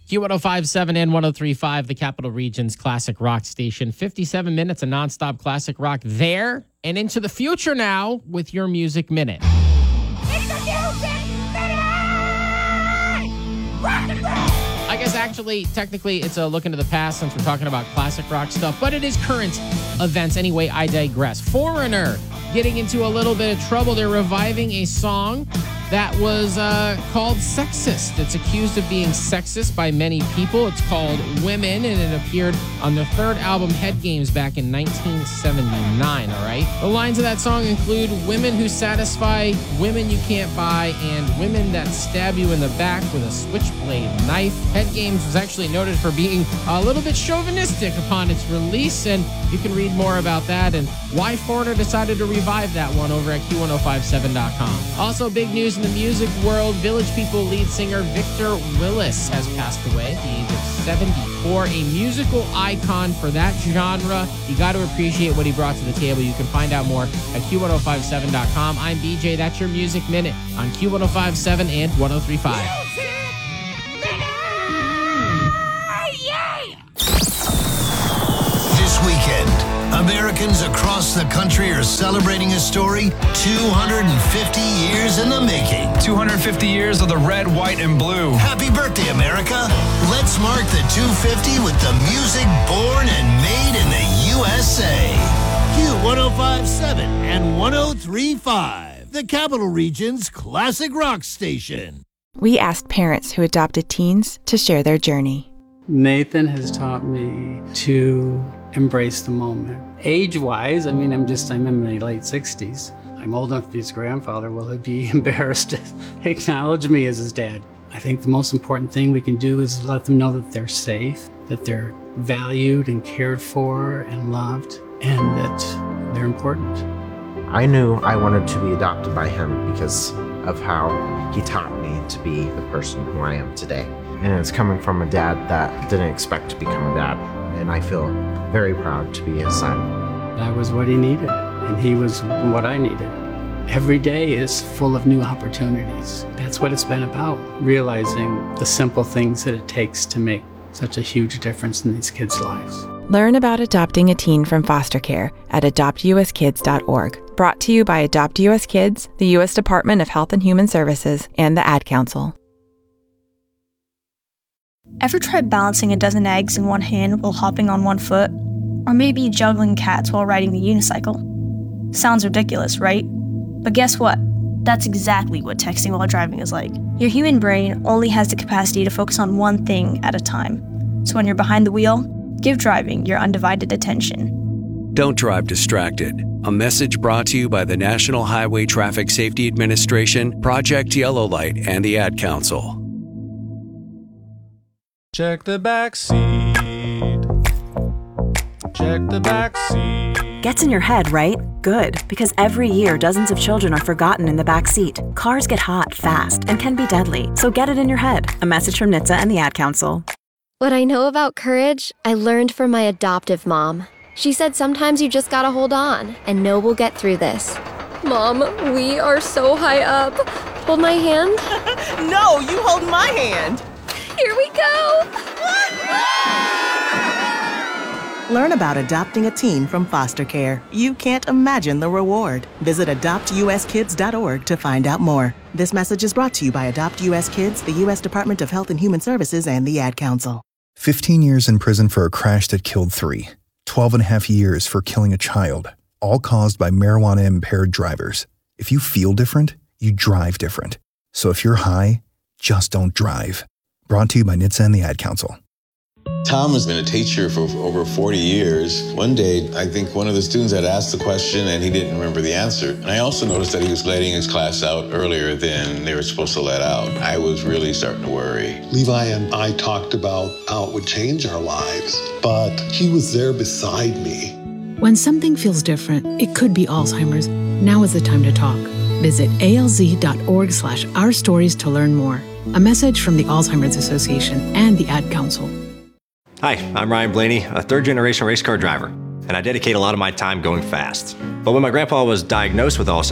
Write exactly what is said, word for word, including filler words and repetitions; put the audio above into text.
Q one oh five point seven and one oh three point five, the Capital Region's classic rock station. fifty-seven minutes of nonstop classic rock there and into the future now with your Music Minute. It's the Music Minute! Rock and roll! I guess actually, technically, it's a look into the past since we're talking about classic rock stuff, but it is current events. Anyway, I digress. Foreigner getting into a little bit of trouble. They're reviving a song that was uh, called Sexist. It's accused of being sexist by many people. It's called Women, and it appeared on their third album, Head Games, back in nineteen seventy-nine, all right? The lines of that song include women who satisfy, women you can't buy, and women that stab you in the back with a switchblade knife. Head Games was actually noted for being a little bit chauvinistic upon its release, and you can read more about that and why Foreigner decided to revive that one over at Q one oh five seven dot com. Also, big news in the music world, Village People lead singer Victor Willis has passed away at the age of seventy-four, a musical icon for that genre. You got to appreciate what he brought to the table. You can find out more at Q one oh five seven dot com. I'm B J. That's your Music Minute on Q one oh five point seven and one oh three point five. This weekend, Americans across the country are celebrating a story two hundred fifty years in the making. two hundred fifty years of the red, white, and blue. Happy birthday, America. Let's mark the two hundred fifty with the music born and made in the U S A. Q one oh five point seven and one oh three point five, the Capital Region's classic rock station. We asked parents who adopted teens to share their journey. Nathan has taught me to embrace the moment. Age-wise, I mean, I'm just, I'm in my late sixties. I'm old enough to be his grandfather. Will he be embarrassed to acknowledge me as his dad? I think the most important thing we can do is let them know that they're safe, that they're valued and cared for and loved, and that they're important. I knew I wanted to be adopted by him because of how he taught me to be the person who I am today. And it's coming from a dad that didn't expect to become a dad. And I feel very proud to be his son. That was what he needed, and he was what I needed. Every day is full of new opportunities. That's what it's been about, realizing the simple things that it takes to make such a huge difference in these kids' lives. Learn about adopting a teen from foster care at adopt u s kids dot org. Brought to you by Adopt U S Kids, the U S Department of Health and Human Services, and the Ad Council. Ever tried balancing a dozen eggs in one hand while hopping on one foot? Or maybe juggling cats while riding the unicycle? Sounds ridiculous, right? But guess what? That's exactly what texting while driving is like. Your human brain only has the capacity to focus on one thing at a time. So when you're behind the wheel, give driving your undivided attention. Don't drive distracted. A message brought to you by the National Highway Traffic Safety Administration, Project Yellow Light, and the Ad Council. Check the back seat. Check the back seat. Gets in your head, right? Good, because every year dozens of children are forgotten in the back seat. Cars get hot fast and can be deadly, so get it in your head. A message from N H T S A and the Ad Council. What I know about courage, I learned from my adoptive mom. She said sometimes you just gotta hold on and know we'll get through this. Mom, we are so high up. Hold my hand. No, you hold my hand. Here we go! Learn about adopting a teen from foster care. You can't imagine the reward. Visit adopt u s kids dot org to find out more. This message is brought to you by Adopt U S Kids, the U S Department of Health and Human Services, and the Ad Council. fifteen years in prison for a crash that killed three. twelve and a half years for killing a child, all caused by marijuana-impaired drivers. If you feel different, you drive different. So if you're high, just don't drive. Brought to you by N H T S A and the Ad Council. Tom has been a teacher for over forty years. One day, I think one of the students had asked the question and he didn't remember the answer. And I also noticed that he was letting his class out earlier than they were supposed to let out. I was really starting to worry. Levi and I talked about how it would change our lives, but he was there beside me. When something feels different, it could be Alzheimer's. Now is the time to talk. Visit A L Z dot org slash our stories to learn more. A message from the Alzheimer's Association and the Ad Council. Hi, I'm Ryan Blaney, a third-generation race car driver, and I dedicate a lot of my time going fast. But when my grandpa was diagnosed with Alzheimer's,